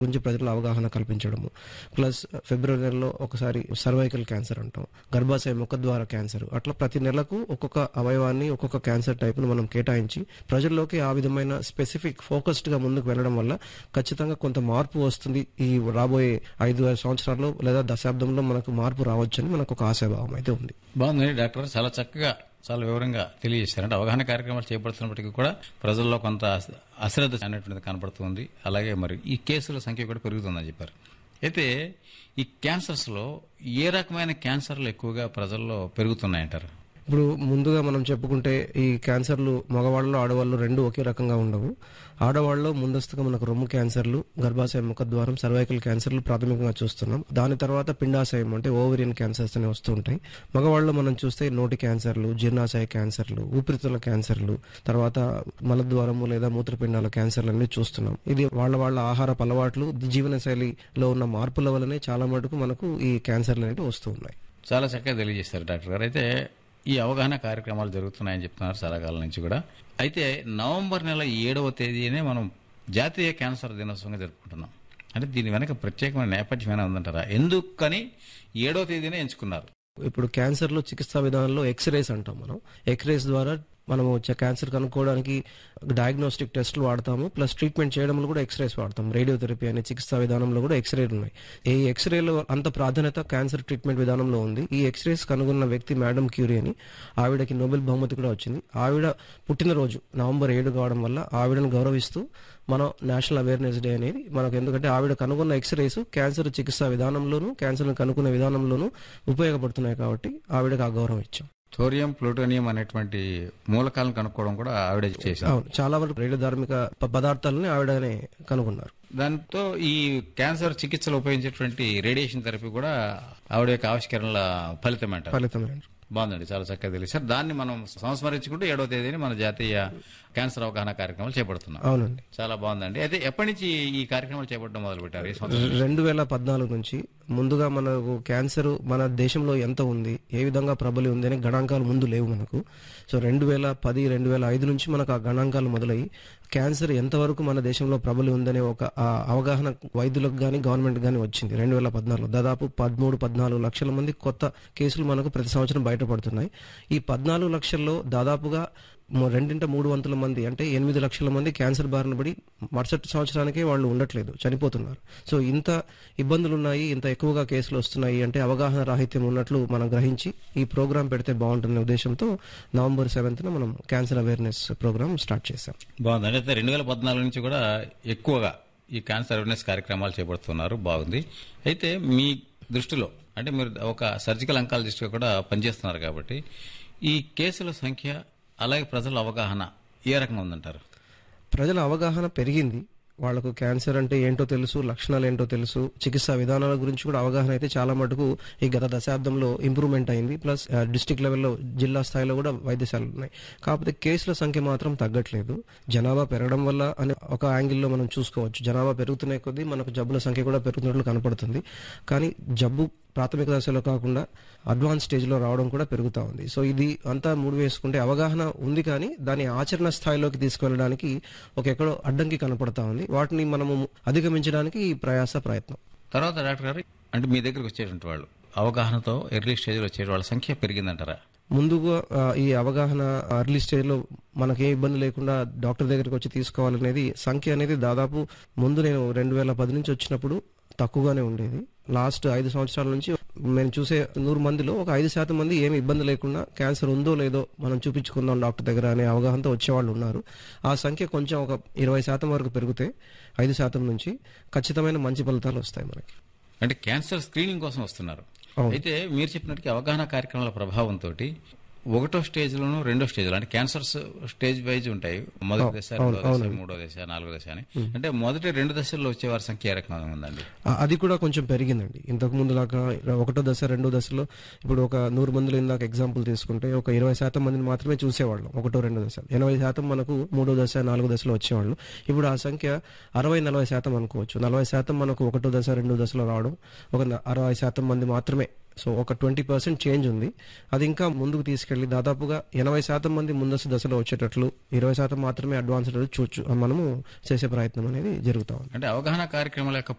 గురించి ప్రజల్లో అవగాహన కల్పించడము. ప్లస్ ఫిబ్రవరి నెలలో ఒకసారి సర్వైకల్ క్యాన్సర్ అంటాం, గర్భాశయ ముఖద్వార క్యాన్సర్, అట్లా ప్రతి నెలకు ఒక్కొక్క అవయవాన్ని ఒక్కొక్క క్యాన్సర్ టైప్ను మనం కేటాయించి ప్రజల్లోకి ఆ విధమైన స్పెసిఫిక్ ఫోకస్డ్గా ముందుకు వెళ్ళడం వల్ల ఖచ్చితంగా కొంత మార్పు వస్తుంది. ఈ రాబోయే 5 సంవత్సరాల్లో లేదా దశాబ్దంలో మనకు మార్పు రావచ్చని మనకు ఒక ఆశాభావం అయితే ఉంది. బాగుంది డాక్టర్, చాలా చక్కగా చాలా వివరంగా తెలియజేశారంటే అవగాహన కార్యక్రమాలు చేపడుతున్నప్పటికీ కూడా ప్రజల్లో కొంత అశ్రద్ధ అనేటువంటిది కనపడుతుంది. అలాగే మరి ఈ కేసుల సంఖ్య కూడా పెరుగుతుందని చెప్పారు. అయితే ఈ క్యాన్సర్స్లో ఏ రకమైన క్యాన్సర్లు ఎక్కువగా ప్రజల్లో పెరుగుతున్నాయంటారు? ఇప్పుడు ముందుగా మనం చెప్పుకుంటే ఈ క్యాన్సర్లు మగవాళ్ళు ఆడవాళ్ళు రెండు ఒకే రకంగా ఉండవు. ఆడవాళ్ళలో ముందస్తుగా మనకు రొమ్ము క్యాన్సర్లు, గర్భాశయ ముఖద్వారం, సర్వైకల్ క్యాన్సర్లు ప్రాథమికంగా చూస్తున్నాం. దాని తర్వాత పిండాశయం అంటే ఓవరియన్ క్యాన్సర్స్ అని వస్తూ ఉంటాయి. మగవాళ్ళలో మనం చూస్తే నోటి క్యాన్సర్లు, జీర్ణాశయ క్యాన్సర్లు, ఊపిరితిత్తుల క్యాన్సర్లు, తర్వాత మలద్వారము లేదా మూత్రపిండాల క్యాన్సర్లు అన్ని చూస్తున్నాం. ఇది వాళ్ళ ఆహారపు అలవాట్లు, జీవనశైలిలో ఉన్న మార్పుల వల్లనే చాలా మటుకు మనకు ఈ క్యాన్సర్లు అనేవి వస్తూ ఉన్నాయి. చాలా చక్కగా తెలియజేస్తారు డాక్టర్ గారు. అయితే ఈ అవగాహన కార్యక్రమాలు జరుగుతున్నాయని చెప్తున్నారు చాలా కాలం నుంచి కూడా. అయితే నవంబర్ నెల 7వ తేదీనే మనం జాతీయ క్యాన్సర్ దినోత్సవంగా జరుపుకుంటున్నాం. అంటే దీని వెనక ప్రత్యేకమైన నేపథ్యమైనా ఉందంటారా? ఎందుకని 7వ తేదీనే ఎంచుకున్నారు? ఇప్పుడు క్యాన్సర్లో చికిత్సా విధానంలో ఎక్స్రేస్ అంటాం. మనం ఎక్స్రేస్ ద్వారా మనము క్యాన్సర్ కనుక్కోవడానికి డయాగ్నోస్టిక్ టెస్టులు వాడతాము, ప్లస్ ట్రీట్మెంట్ చేయడంలో కూడా ఎక్స్రేస్ వాడతాం. రేడియోథెరపీ అనే చికిత్సా విధానంలో కూడా ఎక్స్రేలు ఉన్నాయి. ఈ ఎక్స్రేలో అంత ప్రాధాన్యత క్యాన్సర్ ట్రీట్మెంట్ విధానంలో ఉంది. ఈ ఎక్స్రేస్ కనుగొన్న వ్యక్తి మేడం క్యూరీ అని, ఆవిడకి నోబెల్ బహుమతి కూడా వచ్చింది. ఆవిడ పుట్టినరోజు నవంబర్ 7 కావడం వల్ల ఆవిడను గౌరవిస్తూ మనం నేషనల్ అవేర్నెస్ డే అనేది మనకు, ఎందుకంటే ఆవిడ కనుగొన్న ఎక్స్రేస్ క్యాన్సర్ చికిత్సా విధానంలోనూ క్యాన్సర్ను కనుక్కునే విధానంలోనూ ఉపయోగపడుతున్నాయి కాబట్టి ఆవిడకి ఆ గౌరవం ఇచ్చాం. థోరియం, ప్లూటోనియం అనేటువంటి మూలకాలను కనుక్కోవడం కూడా ఆవిడ చేశారు. అవును, చాలా వరకు రేడియోధార్మిక పదార్థాలని ఆవిడనే కనుగొన్నారు. దాంతో ఈ క్యాన్సర్ చికిత్సలో ఉపయోగించేటువంటి రేడియేషన్ థెరపీ కూడా ఆవిడ యొక్క ఆవిష్కరణల ఫలితమే. బాగుందండి, చాలా చక్కగా తెలిసారు. దాన్ని మనం సంస్మరించుకుంటూ 7వ తేదీని మన జాతీయ క్యాన్సర్ అవగాహన కార్యక్రమాలు చేపడుతున్నాం. అవునండి, చాలా బాగుందండి. అయితే ఎప్పటి నుంచి ఈ కార్యక్రమాలు చేపట్టడం మొదలు పెట్టారు? 2014 నుంచి. ముందుగా మనకు క్యాన్సర్ మన దేశంలో ఎంత ఉంది, ఏ విధంగా ప్రబలి ఉంది అనే గణాంకాలు ముందు లేవు మనకు. సో 2010, 2005 నుంచి మనకు ఆ గణాంకాలు మొదలయ్యి క్యాన్సర్ ఎంతవరకు మన దేశంలో ప్రబలి ఉందనే ఒక అవగాహన వైద్యులకు కానీ గవర్నమెంట్ కానీ వచ్చింది. 2014లో దాదాపు 13-14 లక్షల మంది కొత్త కేసులు మనకు ప్రతి సంవత్సరం బయటపడుతున్నాయి. ఈ 14 లక్షల్లో దాదాపుగా 2/3 మంది అంటే 8 లక్షల మంది క్యాన్సర్ బారిన పడి మరుసటి సంవత్సరానికే వాళ్ళు ఉండట్లేదు, చనిపోతున్నారు. సో ఇంత ఇబ్బందులు ఉన్నాయి, ఇంత ఎక్కువగా కేసులు వస్తున్నాయి అంటే అవగాహన రాహిత్యం ఉన్నట్లు మనం గ్రహించి ఈ ప్రోగ్రాం పెడితే బాగుంటుందనే ఉద్దేశంతో నవంబర్ 7న మనం క్యాన్సర్ అవేర్నెస్ ప్రోగ్రామ్ స్టార్ట్ చేశాం. బాగుంది. అయితే 2014 నుంచి కూడా ఎక్కువగా ఈ క్యాన్సర్ అవేర్నెస్ కార్యక్రమాలు చేపడుతున్నారు. బాగుంది. అయితే మీ దృష్టిలో అంటే మీరు ఒక సర్జికల్ అంకాలజిస్ట్గా కూడా పనిచేస్తున్నారు కాబట్టి ఈ కేసుల సంఖ్య అలాగే ప్రజల అవగాహన ఏ రకంగా ఉందంటారు? ప్రజల అవగాహన పెరిగింది. వాళ్లకు క్యాన్సర్ అంటే ఏంటో తెలుసు, లక్షణాలు ఏంటో తెలుసు, చికిత్సా విధానాల గురించి కూడా అవగాహన అయితే చాలా మటుకు ఈ గత దశాబ్దంలో ఇంప్రూవ్మెంట్ అయింది. ప్లస్ డిస్ట్రిక్ట్ లెవెల్లో, జిల్లా స్థాయిలో కూడా వైద్యశాలలు ఉన్నాయి. కాకపోతే కేసుల సంఖ్య మాత్రం తగ్గట్లేదు. జనాభా పెరగడం వల్ల అని ఒక యాంగిల్లో మనం చూసుకోవచ్చు. జనాభా పెరుగుతున్న కొద్దీ మనకు జబ్బుల సంఖ్య కూడా పెరుగుతున్నట్లు కనపడుతుంది. కానీ జబ్బు ప్రాథమిక దశలో కాకుండా అడ్వాన్స్ స్టేజ్లో రావడం కూడా పెరుగుతూ ఉంది. సో ఇది అంతా మూడు వేసుకుంటే అవగాహన ఉంది, కానీ దాని ఆచరణ స్థాయిలోకి తీసుకువెళ్ళడానికి ఎక్కడో అడ్డంకి కనపడతా ఉంది. వాటిని మనము అధిగమించడానికి ఈ ప్రయత్నం. తర్వాత డాక్టర్ గారు, అంటే మీ దగ్గరకు వచ్చేటువంటి వాళ్ళు అవగాహనతో ఎర్లీ స్టేజ్లో వచ్చే వాళ్ళ సంఖ్య పెరిగిందంటారా? ముందుగా ఈ అవగాహన ఎర్లీ స్టేజ్లో మనకి ఏ ఇబ్బంది లేకుండా డాక్టర్ దగ్గరికి వచ్చి తీసుకోవాలనేది సంఖ్య అనేది దాదాపు ముందు నేను 2010 నుంచి వచ్చినప్పుడు తక్కువగానే ఉండేది. లాస్ట్ 5 సంవత్సరాల నుంచి మేము చూసే 100 మందిలో ఒక 5% మంది ఏమి ఇబ్బంది లేకుండా క్యాన్సర్ ఉందో లేదో మనం చూపించుకుందాం డాక్టర్ దగ్గర అనే అవగాహనతో వచ్చేవాళ్ళు ఉన్నారు. ఆ సంఖ్య కొంచెం ఒక 20% వరకు పెరిగితే 5% నుంచి ఖచ్చితమైన మంచి ఫలితాలు వస్తాయి మనకి. అంటే క్యాన్సర్ స్క్రీనింగ్ కోసం వస్తున్నారు. అయితే మీరు చెప్పినట్టుగా అవగాహన కార్యక్రమాల ప్రభావంతో 1వ స్టేజ్లోను 2వ స్టేజ్లో అంటే క్యాన్సర్స్ స్టేజ్ వైజ్ ఉంటాయి. మొదటి దశ, 2వ దశ, 3వ దశ, 4వ దశ అని. అంటే మొదటి 2 దశల్లో వచ్చే వారి సంఖ్య ఏ రకంగా ఉందండి? అది కూడా కొంచెం పెరిగిందండి. ఇంతకు ముందు లాగా 1వ దశ, 2వ దశలో ఇప్పుడు ఒక 100 మందిలో ఇందాక ఎగ్జాంపుల్ తీసుకుంటే ఒక 20% మందిని మాత్రమే చూసేవాళ్ళం 1వ, 2వ దశ. 80% మనకు 3వ దశ, 4వ దశలో వచ్చేవాళ్ళు. ఇప్పుడు ఆ సంఖ్య 60-40% అనుకోవచ్చు. 40% మనకు 1వ దశ, 2వ దశలో రావడం, ఒక 60% మంది మాత్రమే సో ఒక 20% చేంజ్ ఉంది. అది ఇంకా ముందుకు తీసుకెళ్లి దాదాపుగా 80% మంది ముందస్తు దశలో వచ్చేటట్లు, 20% మాత్రమే అడ్వాన్స్డ్ చూచు మనము చేసే ప్రయత్నం అనేది జరుగుతా ఉంది. అంటే అవగాహన కార్యక్రమాల యొక్క